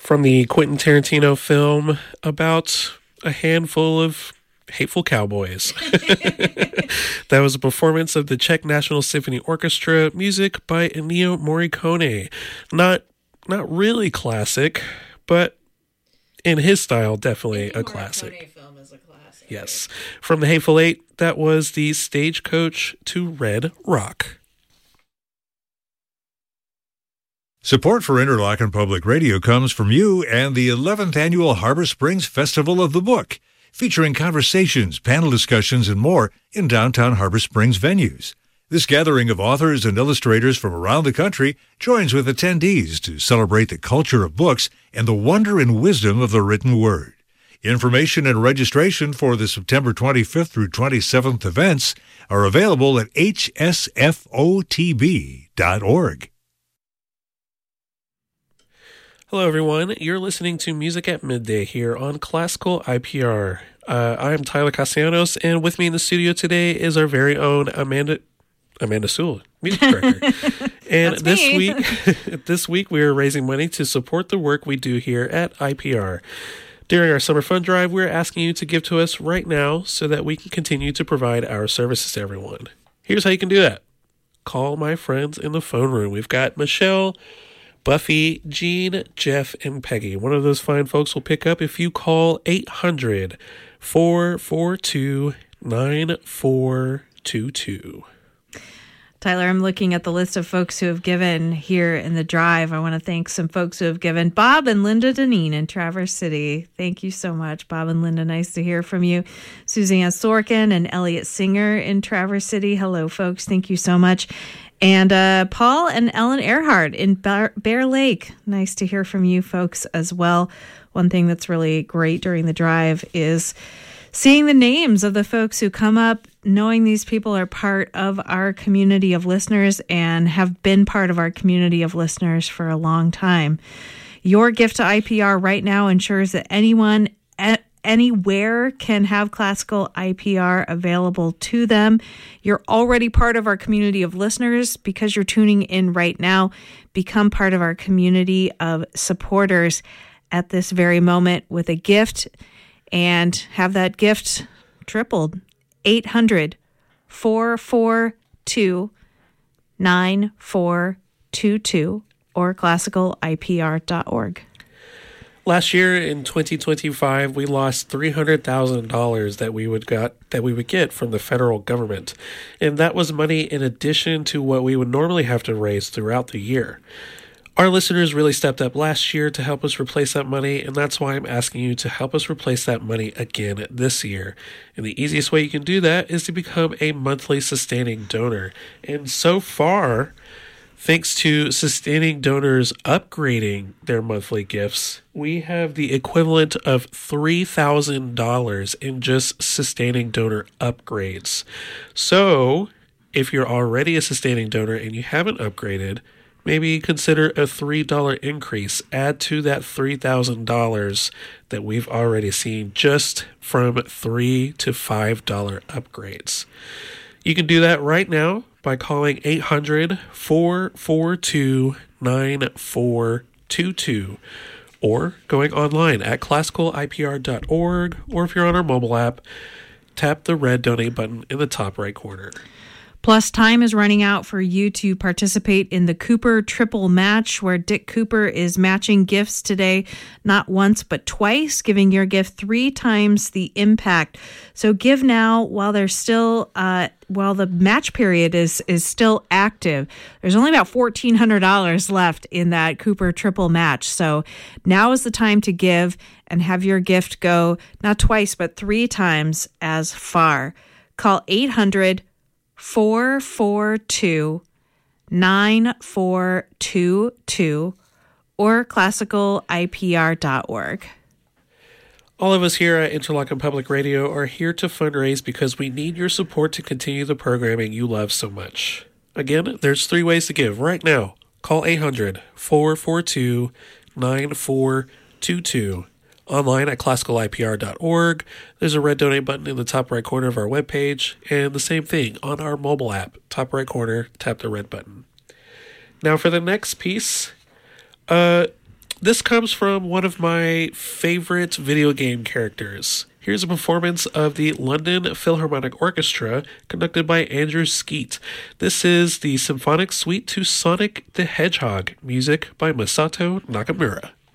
from the Quentin Tarantino film about a handful of hateful cowboys. That was a performance of the Czech National Symphony Orchestra, music by Ennio Morricone. Not really classic, but in his style, definitely a classic. Film is a classic. Yes. From the Hateful Eight, that was the Stagecoach to Red Rock. Support for Interlochen Public Radio comes from you and the 11th Annual Harbor Springs Festival of the Book, featuring conversations, panel discussions, and more in downtown Harbor Springs venues. This gathering of authors and illustrators from around the country joins with attendees to celebrate the culture of books and the wonder and wisdom of the written word. Information and registration for the September 25th through 27th events are available at hsfotb.org. Hello, everyone. You're listening to Music at Midday here on Classical IPR. I am Tyler Castellanos, and with me in the studio today is our very own Amanda Sewell, music director. And this week we are raising money to support the work we do here at IPR. During our summer fund drive, we're asking you to give to us right now so that we can continue to provide our services to everyone. Here's how you can do that. Call my friends in the phone room. We've got Michelle, Buffy, Jean, Jeff, and Peggy. One of those fine folks will pick up if you call 800-442-9422. Tyler, I'm looking at the list of folks who have given here in the drive. I want to thank some folks who have given. Bob and Linda Deneen in Traverse City. Thank you so much, Bob and Linda. Nice to hear from you. Suzanne Sorkin and Elliot Singer in Traverse City. Hello, folks. Thank you so much. And Paul and Ellen Earhart in Bear Lake. Nice to hear from you folks as well. One thing that's really great during the drive is seeing the names of the folks who come up, knowing these people are part of our community of listeners and have been part of our community of listeners for a long time. Your gift to IPR right now ensures that anyone anywhere can have classical IPR available to them. You're already part of our community of listeners because you're tuning in right now. Become part of our community of supporters at this very moment with a gift and have that gift tripled. 800-442-9422 or classicalipr.org. Last year in 2025, we lost $300,000 that we would get from the federal government, and that was money in addition to what we would normally have to raise throughout the year. Our listeners really stepped up last year to help us replace that money, and that's why I'm asking you to help us replace that money again this year. And the easiest way you can do that is to become a monthly sustaining donor. And so far, thanks to sustaining donors upgrading their monthly gifts, we have the equivalent of $3,000 in just sustaining donor upgrades. So, if you're already a sustaining donor and you haven't upgraded, maybe consider a $3 increase. Add to that $3,000 that we've already seen just from $3 to $5 upgrades. You can do that right now by calling 800-442-9422 or going online at classicalipr.org, or if you're on our mobile app, tap the red donate button in the top right corner. Plus, time is running out for you to participate in the Cooper Triple Match, where Dick Cooper is matching gifts today, not once, but twice, giving your gift 3 times the impact. So give now while there's still, while the match period is still active. There's only about $1,400 left in that Cooper Triple Match. So now is the time to give and have your gift go not twice, but 3 times as far. Call 800-442-9422 or classicalipr.org. All of us here at Interlochen Public Radio are here to fundraise because we need your support to continue the programming you love so much. Again, there's 3 ways to give right now. Call 800-442-9422. Online at classicalipr.org. There's a red donate button in the top right corner of our webpage, and the same thing on our mobile app. Top right corner, tap the red button. Now for the next piece, This comes from one of my favorite video game characters. Here's a performance of the London Philharmonic Orchestra, conducted by Andrew Skeet. This is the Symphonic Suite to Sonic the Hedgehog, music by Masato Nakamura.